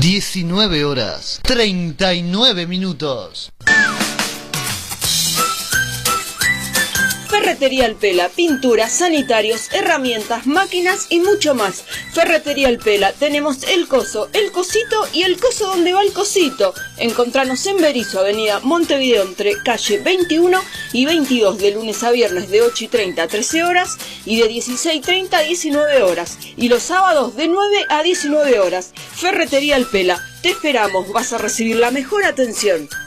19 horas 39 minutos. Ferretería El Pela, pinturas, sanitarios, herramientas, máquinas y mucho más. Ferretería El Pela, tenemos el coso, el cosito y el coso donde va el cosito. Encontranos en Berisso, avenida Montevideo, entre calle 21 y 22, de lunes a viernes de 8:30 a 13 horas y de 16:30 a 19 horas. Y los sábados de 9 a 19 horas. Ferretería El Pela, te esperamos, vas a recibir la mejor atención.